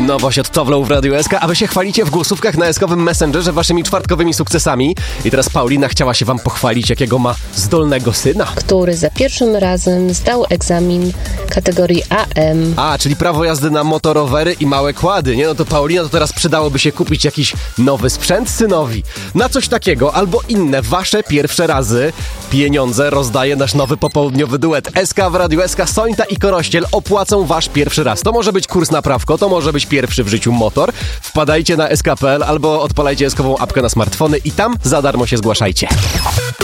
Nowość od Towlow w Radiu SK, a wy się chwalicie w głosówkach na SK-owym Messengerze waszymi czwartkowymi sukcesami. I teraz Paulina chciała się wam pochwalić, jakiego ma zdolnego syna. Który za pierwszym razem zdał egzamin kategorii AM. A, czyli prawo jazdy na motorowery i małe kłady, nie? No to Paulina, to teraz przydałoby się kupić jakiś nowy sprzęt synowi. Na coś takiego albo inne wasze pierwsze razy pieniądze rozdaje nasz nowy popołudniowy duet. SK w Radiu SK, Sońta i Korościel opłacą wasz pierwszy raz. To może być kurs na prawko, to może być pierwszy w życiu motor. Wpadajcie na sk.pl albo odpalajcie SK-ową apkę na smartfony i tam za darmo się zgłaszajcie.